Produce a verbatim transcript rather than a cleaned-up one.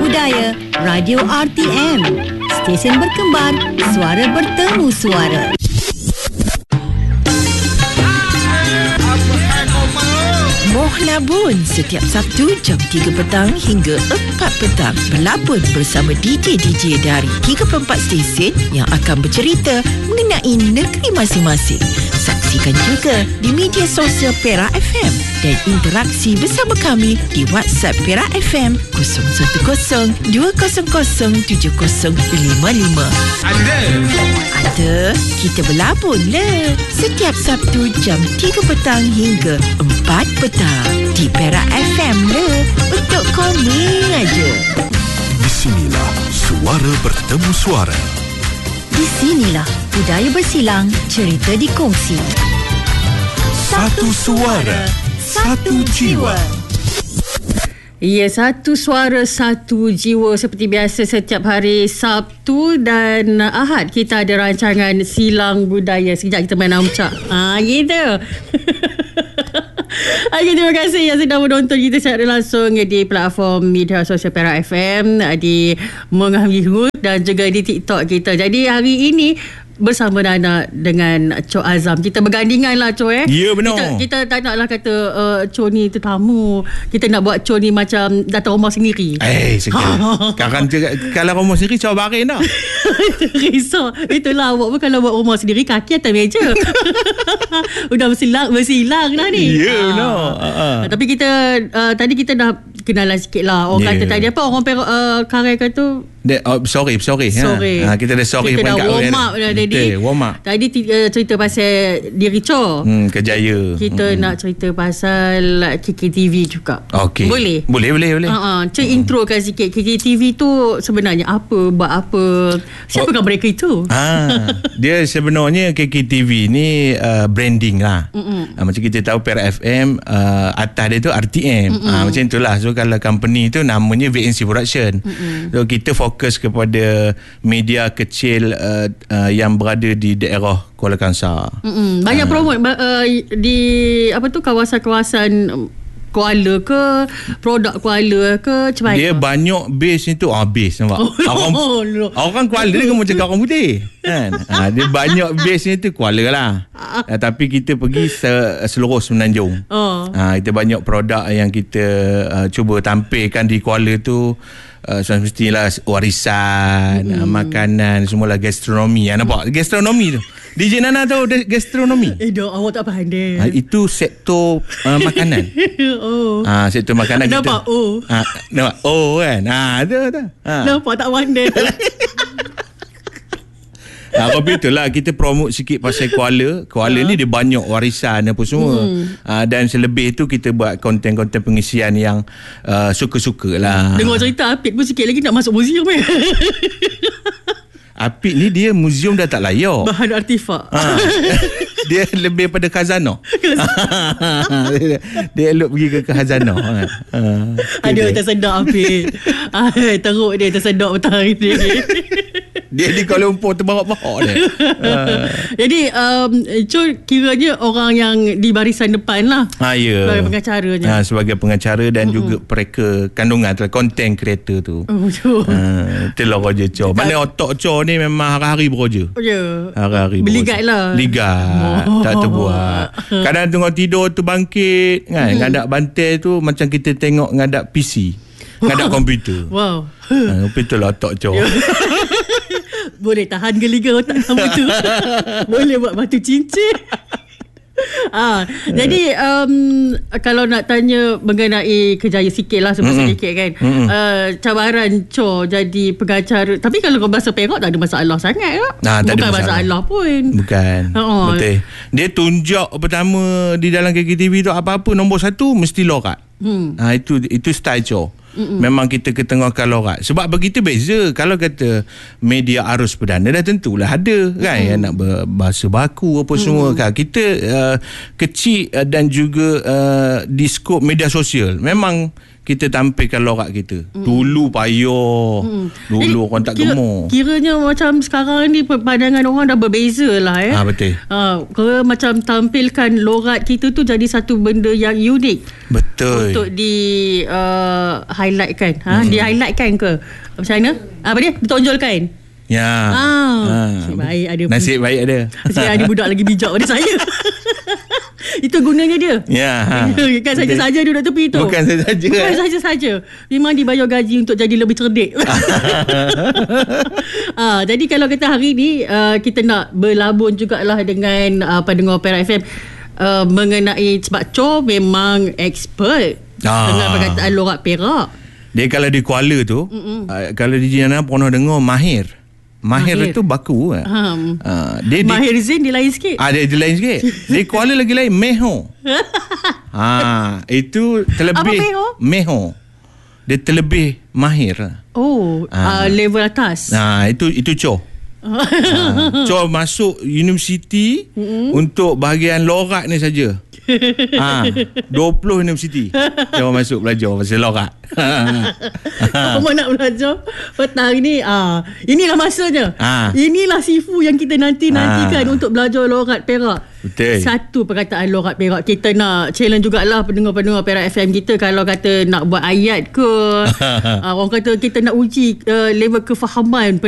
Budaya Radio R T M. Stesen berkembar, suara bertemu suara. Moh Labun setiap Sabtu jam tiga petang hingga empat petang. Berlabun bersama D J-D J dari tiga puluh empat stesen yang akan bercerita mengenai negeri masing-masing. Saksikan juga di media sosial Perak F M dan interaksi bersama kami di WhatsApp Perak F M kosong satu kosong dua kosong kosong tujuh kosong lima lima. Ada. Ada. Kita berlabun le. Setiap Sabtu jam tiga petang hingga empat petang di Perak F M le. Untuk komen aja. Di sinilah suara bertemu suara. Di sinilah budaya bersilang, cerita dikongsi. Satu suara, satu jiwa. Ya, satu suara, satu jiwa. Seperti biasa setiap hari Sabtu dan Ahad kita ada rancangan Silang Budaya. Sekejap kita main amcak. Ah, gitu. Okay, terima kasih yang sedang menonton kita secara langsung di platform media sosial Perak F M, di Mengamihut dan juga di TikTok kita. Jadi hari ini bersama Nana dengan Cok Azam. Kita bergandingan lah, Cok, eh. Ya, benar. Kita, kita tak naklah kata uh, Cok ni tetamu. Kita nak buat Cok ni macam datang rumah sendiri. Eh, sekarang. Sekarang kalau rumah sendiri, coba baring dah. Risau. Itulah, awak pun kalau buat rumah sendiri, kaki atas meja. Udah bersilang, bersilang dah ni. Ya, benar. Ha. Uh, tapi kita, uh, tadi kita dah kenalan sikit lah. Orang yeah. kata tadi apa, orang Perak uh, Karai kata De, oh, sorry, sorry. Sorry. Ha. Ha, kita dah sorry. Kita dah warm up dah tadi. Okay, warm up. Tadi uh, cerita pasal diri Cho. Hmm, Kejaya. Kita hmm. nak cerita pasal K K T V juga. Okey. Boleh? Boleh, boleh, boleh. Uh-uh. Cik hmm. introkan sikit K K T V tu sebenarnya apa, buat apa, siapakah oh. mereka itu? Ah, dia sebenarnya K K T V ni uh, branding lah. Uh, macam kita tahu Perak F M, uh, atas dia tu R T M. Uh, macam itulah. So kalau company tu namanya V N C Production. Mm-mm. So kita fokus kepada media kecil uh, uh, yang berada di daerah Kuala Kangsar. Mm-mm. Banyak uh. promote uh, di apa tu kawasan-kawasan Kuala ke, produk Kuala ke, macam mana? Dia banyak base ni tu, ah base nampak. Oh, orang oh, no. orang Kuala dia kan macam orang putih. Kan? Ha, dia banyak base ni tu Kuala lah. Ha, tapi kita pergi se- seluruh Semenanjung. Oh. Ha, kita banyak produk yang kita uh, cuba tampilkan di Kuala tu. Uh, semestilah warisan, mm. uh, makanan, semualah gastronomi. Ha, nampak? Gastronomi tu. D J Nana tahu gastronomi? Eh, dok, awak tak pandai. Ha, itu sektor uh, makanan. Oh. Ha, sektor makanan kita. Nampak? Oh. Ha, nampak? Oh kan? Ha, tu tu. Ha. Nampak tak pandai. Ha, tapi itulah kita promote sikit pasal Kuala. Kuala uh. ni dia banyak warisan apa semua. Hmm. Ha, dan selebih tu kita buat konten-konten pengisian yang uh, suka-suka lah. Dengar cerita Apit pun sikit lagi nak masuk museum eh. Apit ni dia museum dah tak layak. Bahan artifak. Ha. Dia lebih pada khazanah. dia, dia elok pergi ke khazanah. Ha. Aduh, tersedak Apit. Teruk dia, tersedak petang hari ni. Dia di Kuala Lumpur terbarak-barak dia. uh. Jadi um, Cuk, kiranya orang yang di barisan depan lah. Ha, ya. Sebagai pengacaranya. Ha, sebagai pengacara dan mm-hmm. juga pereka kandungan tu, content creator tu. Oh, betul. Ha, itulah kerja Cho. Mana otak Cho ni memang hari-hari bekerja. Ya. Yeah. Hari-hari bekerja. Beligat lah. Ligat. Oh. Tak terbuat. Kadang tengok tidur tu bangkit kan. Mm-hmm. Ngadak bantai tu macam kita tengok ngadak P C. Ngadak komputer. Wow. Ha, itulah otak Cho. Boleh tahan ke liga otak kamu tu. Boleh buat batu cincin. Ah, jadi um, kalau nak tanya mengenai kerjaya sikit lah sebab sedikit kan. Uh, cabaran Cho jadi pengacara. Tapi kalau kau bahasa Perak tak ada masalah sangat tak? Nah, tak bukan ada masalah. masalah pun. Bukan. Oh. Betul. Dia tunjuk pertama di dalam K K T V tu apa-apa nombor satu mesti lorat. Hmm. Ha, itu itu style Cho. Mm-mm. Memang kita ketengahkan lorat. Sebab begitu beza. Kalau kata media arus perdana dah tentulah ada kan mm. yang nak berbahasa baku apa mm. semua kan. Kita uh, kecil uh, dan juga uh, di skop media sosial. Memang kita tampilkan lorat kita. Mm. Dulu payah. Mm. Dulu Jadi, orang tak kira, gemar. Kiranya macam sekarang ni pandangan orang dah berbeza lah eh. Ah, betul. Ha, kira macam tampilkan lorat kita tu jadi satu benda yang unik. Betul. Untuk di uh, highlightkan. Ha, mm. di highlightkan ke? Macam mana? Apa dia? Ditonjolkan. Ya. Ah, ah. nasib baik ada. Nasib baik ada. Nasib ada budak lagi bijak pada saya. Itu gunanya dia. Ya. Ha. Kan saja-saja duduk tepi tu. Bukan saja-saja. Bukan saja-saja. Memang dibayar gaji untuk jadi lebih cerdik. ah, jadi kalau kata hari ni uh, kita nak berlabun jugalah dengan uh, pendengar Perak F M uh, mengenai sebab Cho memang expert ah. dengan perkataan lorat Perak. Dia kalau di Kuala tu, uh, kalau di Jiana pernah dengar mahir. Mahir, mahir. itu baku. Um, uh, dia mahir di, Zain dia lain sikit. Ah, dia, dia lain sikit. Di Kuala lagi lain Meho. ha, itu terlebih. Apa Meho? Meho. Dia terlebih mahir. Oh, ah. uh, level atas. Nah, itu itu Cho. ha, Cho masuk universiti mm-hmm. untuk bahagian lorat ni saja. ha, dua puluh universiti dia orang masuk belajar pasal lorat. Apa nak belajar petang ni? Ah, inilah masanya. ha. Inilah sifu yang kita nanti-nantikan ha. untuk belajar lorat Perak. Betul. Satu perkataan lorat Perak. Kita nak challenge jugalah pendengar-pendengar Perak F M kita. Kalau kata nak buat ayat ke, ah, orang kata kita nak uji uh, level kefahaman